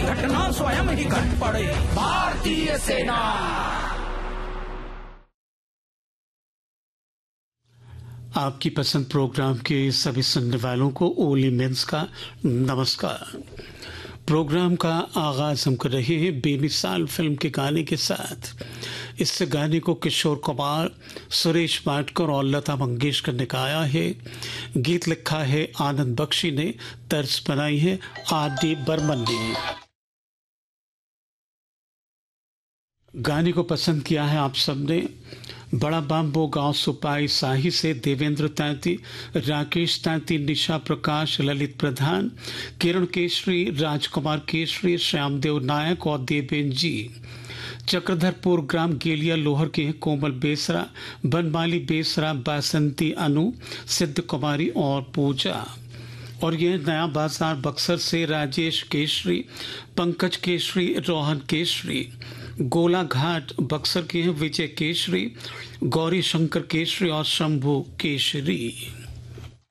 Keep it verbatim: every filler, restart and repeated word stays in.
घटना स्वयं ही घट पड़े। भारतीय सेना। आपकी पसंद प्रोग्राम के सभी सुनने वालों को ओली मेंस का नमस्कार। प्रोग्राम का आगाज हम कर रहे हैं बेमिसाल फिल्म के गाने के साथ। इस गाने को किशोर कुमार, सुरेश वाडकर और लता मंगेशकर ने गाया है। गीत लिखा है आनंद बख्शी ने, तर्ज बनाई है आर डी बर्मन ने। गाने को पसंद किया है आप सबने बड़ा बाम्बो गांव सुपाई साही से देवेंद्र तैंती, राकेश तैंती, निशा प्रकाश, ललित प्रधान, किरण केशरी, राजकुमार केशरी, श्यामदेव नायक और देवेन जी। चक्रधरपुर ग्राम गेलिया लोहर के कोमल बेसरा, बनमाली बेसरा, बासंती अनु, सिद्ध कुमारी और पूजा। और यह नया बाजार बक्सर से राजेश केशरी, पंकज केशरी, रोहन केशरी। गोला घाट बक्सर के हैं विजय केशरी, गौरी शंकर केशरी और शंभू केशरी।